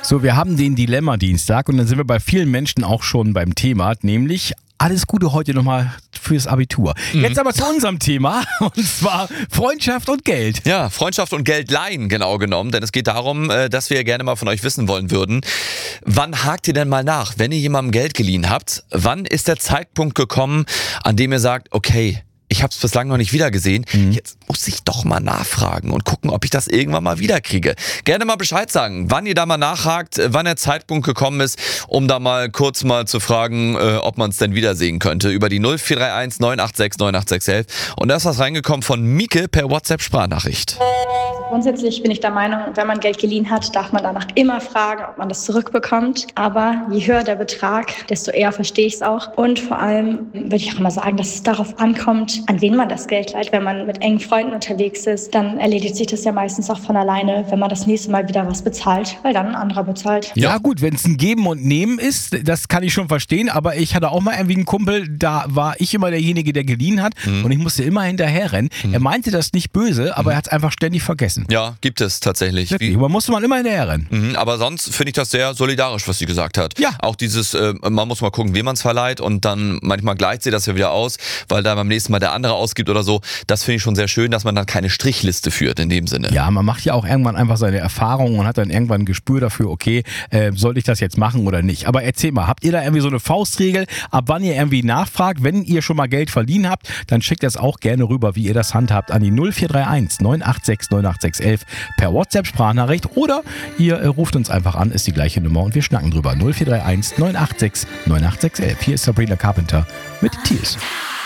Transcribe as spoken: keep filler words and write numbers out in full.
So, wir haben den Dilemma-Dienstag und dann sind wir bei vielen Menschen auch schon beim Thema, nämlich alles Gute heute nochmal fürs Abitur. Mhm. Jetzt aber zu unserem Thema, und zwar Freundschaft und Geld. Ja, Freundschaft und Geld leihen, genau genommen, denn es geht darum, dass wir gerne mal von euch wissen wollen würden, wann hakt ihr denn mal nach, wenn ihr jemandem Geld geliehen habt? Wann ist der Zeitpunkt gekommen, an dem ihr sagt, okay, ich habe es bislang noch nicht wiedergesehen, mhm. jetzt muss ich doch mal nachfragen und gucken, ob ich das irgendwann mal wiederkriege. Gerne mal Bescheid sagen, wann ihr da mal nachhakt, wann der Zeitpunkt gekommen ist, um da mal kurz mal zu fragen, äh, ob man es denn wiedersehen könnte. Über die null vier drei eins neun acht sechs neun acht sechs eins. Und da ist was reingekommen von Mieke per WhatsApp-Sprachnachricht. Grundsätzlich bin ich der Meinung, wenn man Geld geliehen hat, darf man danach immer fragen, ob man das zurückbekommt. Aber je höher der Betrag, desto eher verstehe ich es auch. Und vor allem würde ich auch immer sagen, dass es darauf ankommt, an wen man das Geld leiht. Wenn man mit engen Freunden unterwegs ist, dann erledigt sich das ja meistens auch von alleine, wenn man das nächste Mal wieder was bezahlt, weil dann ein anderer bezahlt. Ja, ja. Gut, wenn es ein Geben und Nehmen ist, das kann ich schon verstehen, aber ich hatte auch mal irgendwie einen Kumpel, da war ich immer derjenige, der geliehen hat mhm. und ich musste immer hinterher rennen. Mhm. Er meinte das nicht böse, aber mhm. er hat es einfach ständig vergessen. Ja, gibt es tatsächlich. Wirklich, man musste man immer hinterher rennen. Mhm, aber sonst finde ich das sehr solidarisch, was sie gesagt hat. Ja. Auch dieses, äh, man muss mal gucken, wem man es verleiht und dann manchmal gleicht sie das ja wieder aus, weil da beim nächsten Mal der andere ausgibt oder so. Das finde ich schon sehr schön, dass man dann keine Strichliste führt in dem Sinne. Ja, man macht ja auch irgendwann einfach seine Erfahrungen und hat dann irgendwann ein Gespür dafür, okay, äh, sollte ich das jetzt machen oder nicht. Aber erzähl mal, habt ihr da irgendwie so eine Faustregel, ab wann ihr irgendwie nachfragt? Wenn ihr schon mal Geld verliehen habt, dann schickt das auch gerne rüber, wie ihr das handhabt, an die null vier drei eins neun acht sechs neun acht sechs eins per WhatsApp-Sprachnachricht oder ihr äh, ruft uns einfach an, ist die gleiche Nummer und wir schnacken drüber. null vier drei eins neun acht sechs neun acht sechs eins. Hier ist Sabrina Carpenter mit Tears.